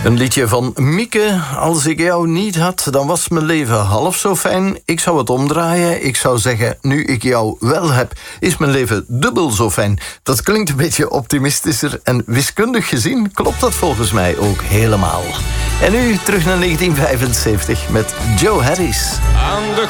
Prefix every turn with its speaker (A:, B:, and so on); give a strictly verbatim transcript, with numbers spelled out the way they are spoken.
A: Een liedje van Mieke. Als ik jou niet had, dan was mijn leven half zo fijn. Ik zou het omdraaien. Ik zou zeggen, nu ik jou wel heb, is mijn leven dubbel zo fijn. Dat klinkt een beetje optimistischer. En wiskundig gezien klopt dat volgens mij ook helemaal. En nu terug naar negentien vijfenzeventig met Joe Harris.
B: Aan de